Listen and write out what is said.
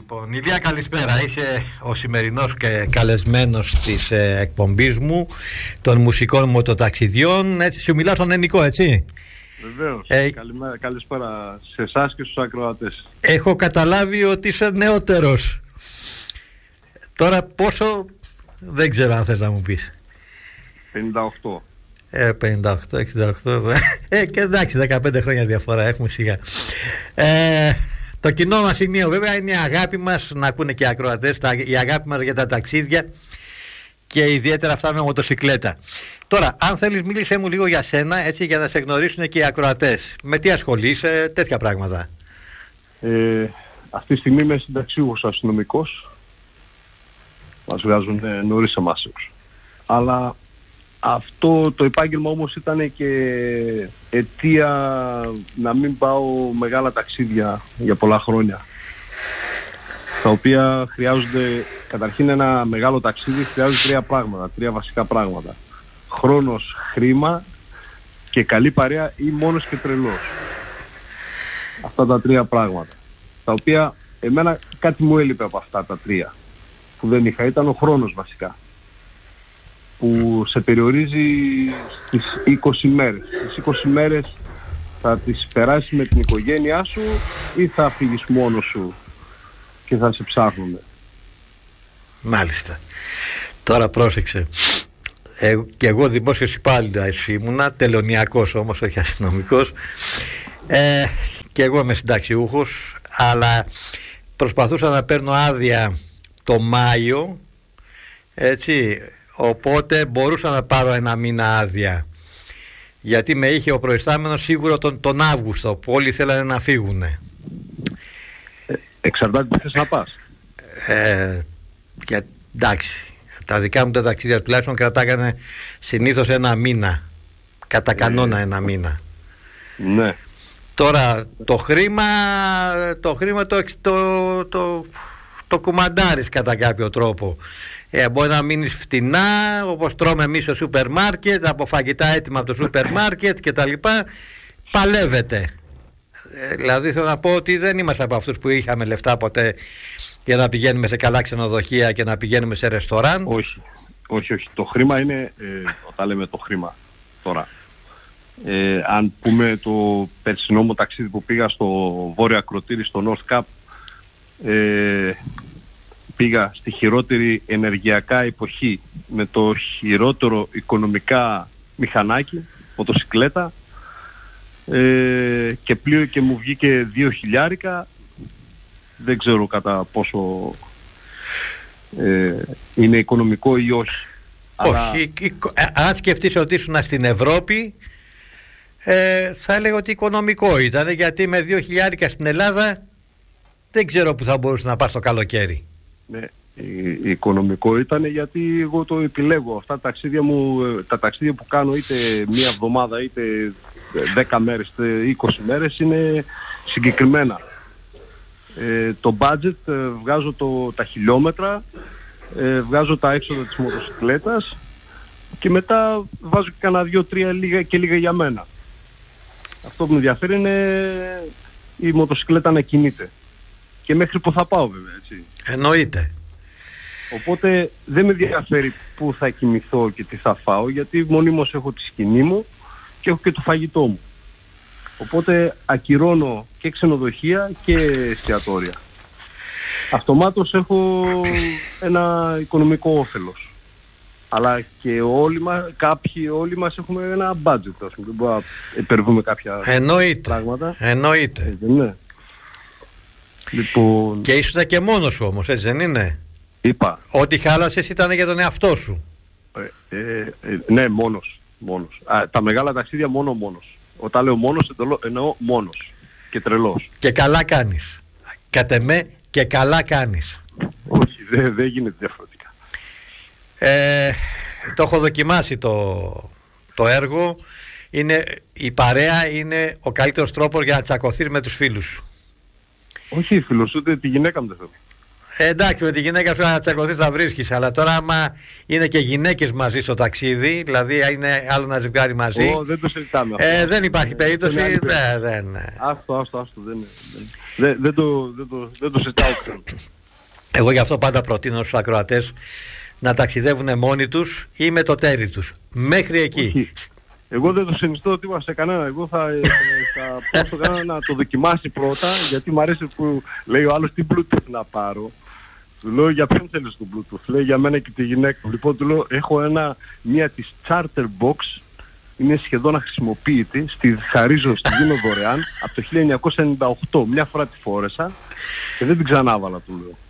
Λοιπόν, Ηλία, καλησπέρα. Είσαι ο σημερινός και καλεσμένος της εκπομπής μου των μουσικών μοτοταξιδιών. Έτσι, σου μιλάω στον ελληνικό, έτσι. Βεβαίως. Καλησπέρα σε εσάς και στους ακροατές. Έχω καταλάβει ότι είσαι νεότερος. Τώρα πόσο, δεν ξέρω αν θες να μου πεις. 58. 58, 68. Και εντάξει, 15 χρόνια διαφορά έχουμε σιγά. Το κοινό μας σημείο βέβαια είναι η αγάπη μας, να ακούνε και οι ακροατές, η αγάπη μας για τα ταξίδια και ιδιαίτερα αυτά με μοτοσικλέτα. Τώρα, αν θέλεις, μίλησέ μου λίγο για σένα, έτσι, για να σε γνωρίσουν και οι ακροατές. Με τι ασχολείσαι, τέτοια πράγματα. Αυτή τη στιγμή είμαι συνταξιούχος αστυνομικός. Μας βγάζουν νωρίς εμάς. Αλλά αυτό το επάγγελμα όμως ήταν και αιτία να μην πάω μεγάλα ταξίδια για πολλά χρόνια, τα οποία χρειάζονται, καταρχήν ένα μεγάλο ταξίδι χρειάζονται τρία βασικά πράγματα: χρόνος, χρήμα και καλή παρέα ή μόνος και τρελός. Αυτά τα τρία πράγματα, τα οποία εμένα κάτι μου έλειπε από αυτά τα τρία που δεν είχα. Ήταν ο χρόνος βασικά, που σε περιορίζει στις 20 μέρες. Στις 20 μέρες θα τις περάσεις με την οικογένειά σου ή θα φύγεις μόνος σου και θα σε ψάχνουν. Μάλιστα. Τώρα πρόσεξε. Και εγώ δημόσιος υπάλληλος ήμουνα, τελωνιακός όμως, όχι αστυνομικός. Και εγώ είμαι συνταξιούχος, αλλά προσπαθούσα να παίρνω άδεια το Μάιο, έτσι. Οπότε μπορούσα να πάρω ένα μήνα άδεια, γιατί με είχε ο προϊστάμενος σίγουρο τον Αύγουστο που όλοι θέλανε να φύγουνε. Εξαρτάται τι θες να πας. Εντάξει, τα δικά μου τα ταξίδια τουλάχιστον κρατάγανε συνήθως ένα μήνα, κατά κανόνα ένα μήνα. Ναι. Τώρα το χρήμα το κουμαντάρεις κατά κάποιο τρόπο. Μπορεί να μείνεις φτηνά, όπως τρώμε εμείς στο σούπερ μάρκετ, από φαγητά έτοιμα από το σούπερ μάρκετ και τα λοιπά. Παλεύεται. Δηλαδή θέλω να πω ότι δεν είμαστε από αυτούς που είχαμε λεφτά ποτέ για να πηγαίνουμε σε καλά ξενοδοχεία και να πηγαίνουμε σε ρεστοράν. Όχι. Το χρήμα είναι, όταν λέμε το χρήμα τώρα, αν πούμε το περσινό μου ταξίδι που πήγα στο Βόρειο Ακροτήρι, στο North Cap, πήγα στη χειρότερη ενεργειακά εποχή με το χειρότερο οικονομικά μηχανάκι, μοτοσικλέτα, και πλοίο, και μου βγήκε 2.000. Δεν ξέρω κατά πόσο είναι οικονομικό ή όχι. Όχι, αλλά αν σκεφτείς ότι ήσουν στην Ευρώπη, θα έλεγα ότι οικονομικό ήταν, γιατί με 2.000 στην Ελλάδα δεν ξέρω που θα μπορούσε να πας το καλοκαίρι. Ναι, οικονομικό ήταν, γιατί εγώ το επιλέγω. Αυτά τα ταξίδια που κάνω, είτε μία εβδομάδα είτε 10 μέρες είτε 20 μέρες, είναι συγκεκριμένα. Το budget, βγάζω τα χιλιόμετρα, βγάζω τα έξοδα της μοτοσικλέτας και μετά βάζω και κανένα 2-3 λίγα για μένα. Αυτό που με ενδιαφέρει είναι η μοτοσικλέτα να κινείται. Και μέχρι που θα πάω βέβαια, έτσι. Εννοείται. Οπότε δεν με ενδιαφέρει που θα κοιμηθώ και τι θα φάω, γιατί μονίμως έχω τη σκηνή μου και έχω και το φαγητό μου. Οπότε ακυρώνω και ξενοδοχεία και εστιατόρια. Αυτομάτως έχω ένα οικονομικό όφελος. Αλλά και όλοι μας έχουμε ένα budget, ας πούμε. Δεν μπορούμε να υπερβούμε κάποια πράγματα. Εννοείται. Ναι. Λοιπόν... Και ήσουν και μόνος σου όμως, έτσι δεν είναι? Είπα. Ό,τι χάλασες ήταν για τον εαυτό σου. Ναι, μόνος. Τα μεγάλα ταξίδια μόνος. Όταν λέω μόνος, εννοώ μόνος και τρελός. Και καλά κάνεις. Κατ' εμέ και καλά κάνεις. Όχι, δεν γίνεται διαφορετικά. Το έχω δοκιμάσει το έργο. Η παρέα είναι ο καλύτερος τρόπος για να τσακωθείς με τους φίλους σου. Όχι φίλος, ούτε τη γυναίκα μου δεν θέλω. Εντάξει, με τη γυναίκα σου να τσακωθείς θα βρίσκεις, αλλά τώρα άμα είναι και γυναίκες μαζί στο ταξίδι, δηλαδή είναι άλλο ένα ζευγάρι μαζί, δεν το συζητάμε. Δεν υπάρχει περίπτωση. Άστο, δεν το συζητάω. Εγώ γι' αυτό πάντα προτείνω στους ακροατές να ταξιδεύουν μόνοι τους ή με το τέρι τους. Μέχρι εκεί. Όχι. Εγώ δεν το συνιστώ τίποτα σε κανένα. Εγώ θα πω στον κανένα να το δοκιμάσει πρώτα, γιατί μου αρέσει που λέει ο άλλος τι Bluetooth να πάρω. Του λέω για ποιον θέλεις το Bluetooth. Λέει για μένα και τη γυναίκα μου. Λοιπόν, του λέω έχω μία της Charter Box. Είναι σχεδόν αχρησιμοποιητή. Στη χαρίζω, στη δίνω δωρεάν από το 1998. Μια φορά τη φόρεσα και δεν την ξανάβαλα, του λέω.